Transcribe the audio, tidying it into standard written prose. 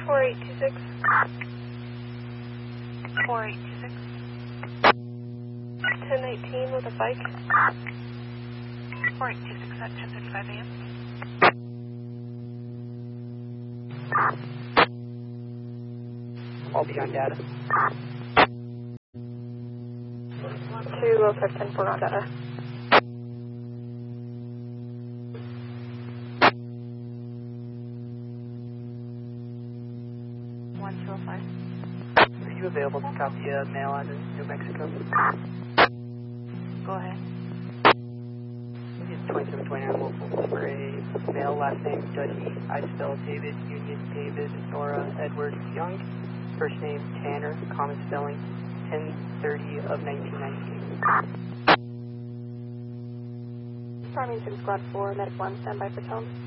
4826. 4826. 1019 with a bike. 4826 at 10:35 a.m. I'll be on data. 20510 on data. Are you available to copy a mail out of New Mexico? Go ahead. It's 2729 local for a male, last name Dudley. I spell David, Union, David, Nora, Edward, Young. First name Tanner, common spelling, 10/30 of 1998. Farmington Squad 4, Medic 1, standby for tone.